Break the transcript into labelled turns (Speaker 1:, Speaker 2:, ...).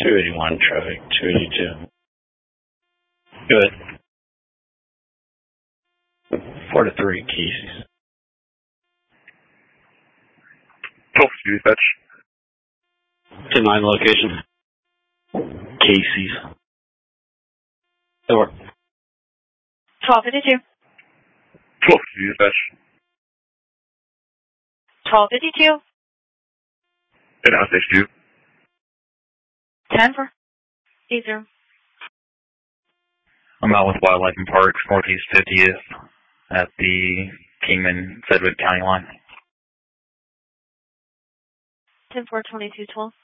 Speaker 1: 281 traffic, 282. Good. 4 to 3, Casey's.
Speaker 2: 12 dispatch.
Speaker 1: 10-9 location. Casey's. Over.
Speaker 3: 1252.
Speaker 2: 12 dispatch.
Speaker 3: 1252.
Speaker 2: And house H2.
Speaker 3: 10 for 80.
Speaker 4: I'm out with Wildlife and Parks, Northeast 50th, at the Kingman-Sedgwick County line.
Speaker 3: 10-4, 2212.